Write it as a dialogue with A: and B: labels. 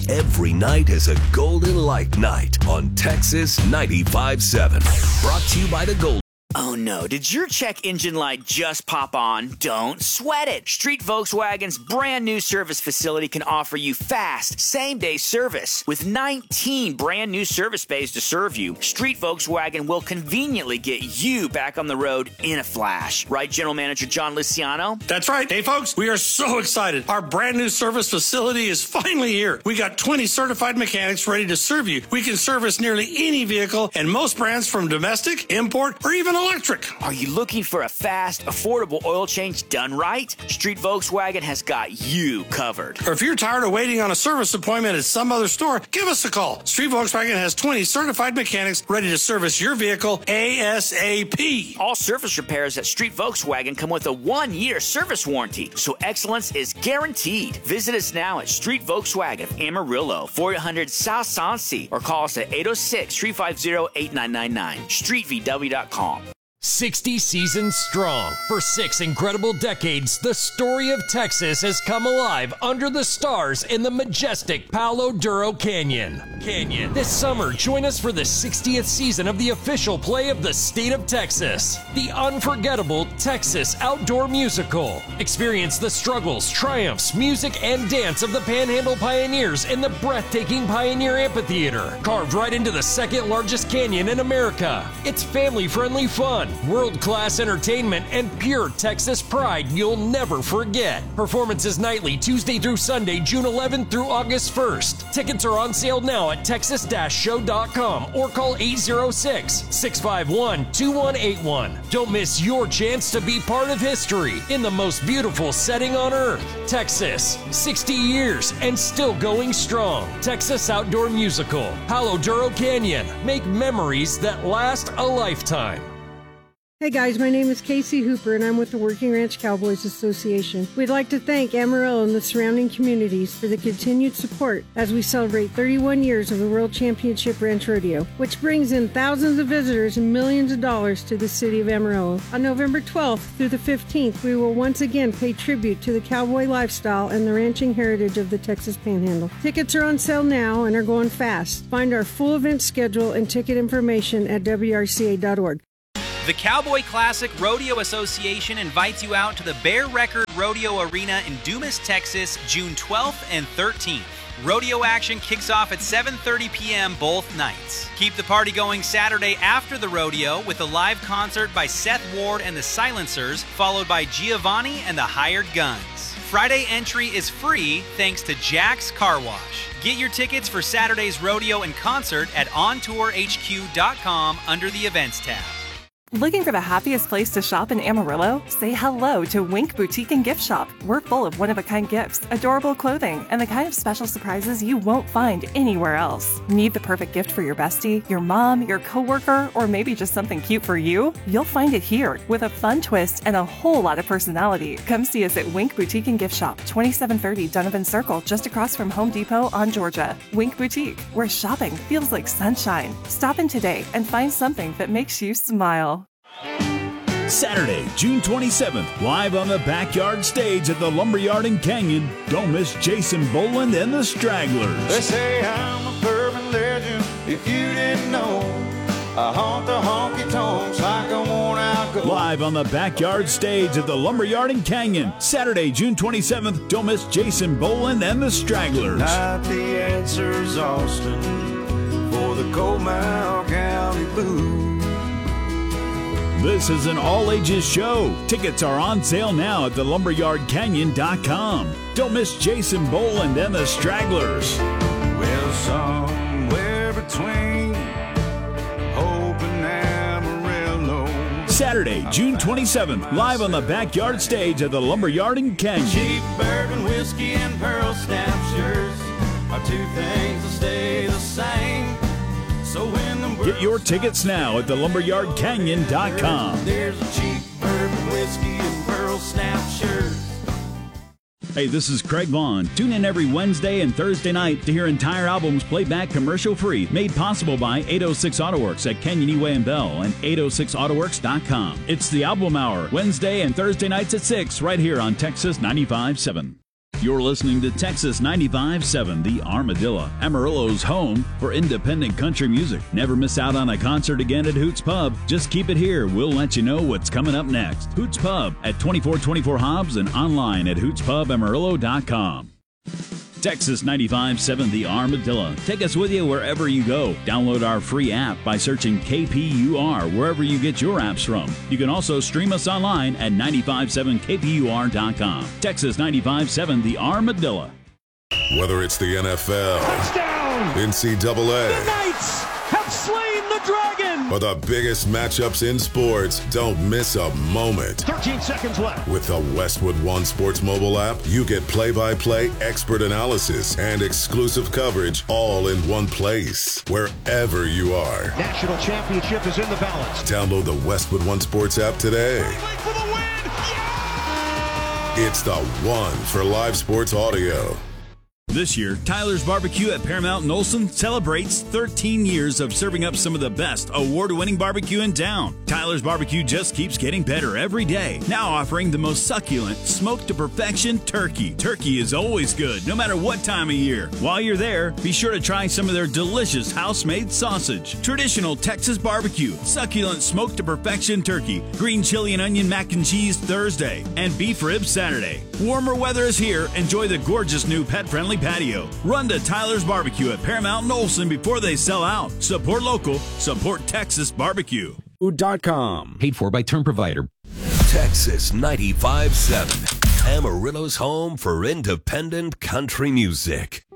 A: Every night is a Golden Light Night on Texas 95.7. Brought to you by the Golden.
B: Oh no, did your check engine light just pop on? Don't sweat it. Street Volkswagen's brand new service facility can offer you fast, same-day service. With 19 brand new service bays to serve you, Street Volkswagen will conveniently get you back on the road in a flash. Right, General Manager John Luciano?
C: That's right. Hey, folks, we are so excited. Our brand new service facility is finally here. We got 20 certified mechanics ready to serve you. We can service nearly any vehicle and most brands from domestic, import, or even electric.
B: Are you looking for a fast, affordable oil change done right? Street Volkswagen has got you covered.
C: Or if you're tired of waiting on a service appointment at some other store, give us a call. Street Volkswagen has 20 certified mechanics ready to service your vehicle ASAP.
B: All service repairs at Street Volkswagen come with a 1-year service warranty, so excellence is guaranteed. Visit us now at Street Volkswagen of Amarillo, 400 South Sansi, or call us at 806-350-8999. StreetVW.com.
D: 60 seasons strong. For 6 incredible decades, the story of Texas has come alive under the stars in the majestic Palo Duro Canyon. This summer, join us for the 60th season of the official play of the state of Texas, the unforgettable Texas Outdoor Musical. Experience the struggles, triumphs, music, and dance of the Panhandle pioneers in the breathtaking Pioneer Amphitheater, carved right into the second largest canyon in America. It's family-friendly fun, world-class entertainment, and pure Texas pride you'll never forget. Performances nightly, Tuesday through Sunday, June 11th through August 1st. Tickets are on sale now at texas-show.com or call 806-651-2181. Don't miss your chance to be part of history in the most beautiful setting on earth. Texas, 60 years and still going strong. Texas Outdoor Musical, Palo Duro Canyon. Make memories that last a lifetime.
E: Hey guys, my name is Casey Hooper and I'm with the Working Ranch Cowboys Association. We'd like to thank Amarillo and the surrounding communities for the continued support as we celebrate 31 years of the World Championship Ranch Rodeo, which brings in thousands of visitors and millions of dollars to the city of Amarillo. On November 12th through the 15th, we will once again pay tribute to the cowboy lifestyle and the ranching heritage of the Texas Panhandle. Tickets are on sale now and are going fast. Find our full event schedule and ticket information at WRCA.org.
F: The Cowboy Classic Rodeo Association invites you out to the Bear Record Rodeo Arena in Dumas, Texas, June 12th and 13th. Rodeo action kicks off at 7:30 p.m. both nights. Keep the party going Saturday after the rodeo with a live concert by Seth Ward and the Silencers, followed by Giovanni and the Hired Guns. Friday entry is free thanks to Jack's Car Wash. Get your tickets for Saturday's rodeo and concert at ontourhq.com under the Events tab.
G: Looking for the happiest place to shop in Amarillo? Say hello to Wink Boutique and Gift Shop. We're full of one-of-a-kind gifts, adorable clothing, and the kind of special surprises you won't find anywhere else. Need the perfect gift for your bestie, your mom, your coworker, or maybe just something cute for you? You'll find it here with a fun twist and a whole lot of personality. Come see us at Wink Boutique and Gift Shop, 2730 Donovan Circle, just across from Home Depot on Georgia. Wink Boutique, where shopping feels like sunshine. Stop in today and find something that makes you smile.
H: Saturday, June 27th, live on the backyard stage at the Lumberyard in Canyon. Don't miss Jason Boland and the Stragglers.
I: They say I'm a bourbon legend, if you didn't know. I haunt the honky-tonks like a worn-out ghost.
H: Live on the backyard stage at the Lumberyard in Canyon. Saturday, June 27th, don't miss Jason Boland and the Stragglers.
I: Tonight the answer's Austin for the Comal County Blues.
H: This is an all-ages show. Tickets are on sale now at thelumberyardcanyon.com. Don't miss Jason Boland and the Stragglers.
I: Well, somewhere between Hope and Amarillo.
H: Saturday, June 27th, live on the backyard stage at the Lumberyard in Canyon.
I: Cheap bourbon whiskey and pearl snapshirts are two things that stay the same. So when the
H: Get your tickets now at thelumberyardcanyon.com.
I: There's a cheap bourbon whiskey and pearl snapshirts.
H: Hey, this is Craig Vaughn. Tune in every Wednesday and Thursday night to hear entire albums played back commercial-free, made possible by 806 AutoWorks at Canyon Way and Bell and 806autoworks.com. It's the Album Hour, Wednesday and Thursday nights at 6, right here on Texas 95.7. You're listening to Texas 95.7, the Armadillo, Amarillo's home for independent country music. Never miss out on a concert again at Hoots Pub. Just keep it here. We'll let you know what's coming up next. Hoots Pub at 2424 Hobbs and online at hootspubamarillo.com. Texas 95.7 The Armadillo. Take us with you wherever you go. Download our free app by searching KPUR wherever you get your apps from. You can also stream us online at 957kpur.com. Texas 95.7 The Armadillo.
J: Whether it's the NFL,
K: touchdown,
J: NCAA,
K: the Knights have slain the dragon,
J: or the biggest matchups in sports, don't miss a moment.
K: 13 seconds left.
J: With the Westwood One Sports mobile app, you get play-by-play, expert analysis, and exclusive coverage all in one place, wherever you are.
K: National championship is in the balance.
J: Download the Westwood One Sports app today.
K: For the win. Yeah!
J: It's the one for live sports audio.
H: This year, Tyler's Barbecue at Paramount and Olson celebrates 13 years of serving up some of the best award-winning barbecue in town. Tyler's Barbecue just keeps getting better every day. Now offering the most succulent, smoked-to-perfection turkey. Turkey is always good, no matter what time of year. While you're there, be sure to try some of their delicious house-made sausage. Traditional Texas barbecue, succulent smoked-to-perfection turkey, green chili and onion mac and cheese Thursday, and beef ribs Saturday. Warmer weather is here. Enjoy the gorgeous new pet-friendly patio. Run to Tyler's Barbecue at Paramount and Olson before they sell out. Support local, support Texas barbecue.
L: Food.com.
D: Paid for by Term Provider.
A: Texas 95.7, Amarillo's home for independent country music.